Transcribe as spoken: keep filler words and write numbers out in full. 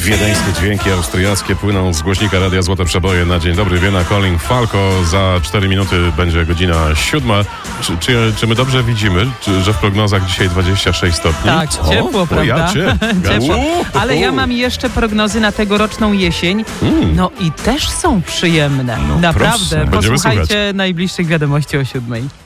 Wiedeńskie dźwięki austriackie płyną z głośnika Radia Złote Przeboje na dzień dobry. Wiena, Colin Falco. Za cztery minuty będzie godzina siódma. Czy, czy, czy my dobrze widzimy, czy, że w prognozach dzisiaj dwadzieścia sześć stopni? Tak, Co? ciepło, O, prawda? ja cię. Ciepło. U, Ale u. ja mam jeszcze prognozy na tegoroczną jesień. Mm. No i też są przyjemne. No, Naprawdę. proszę. Będziemy Posłuchajcie słuchać. najbliższych wiadomości o siódmej.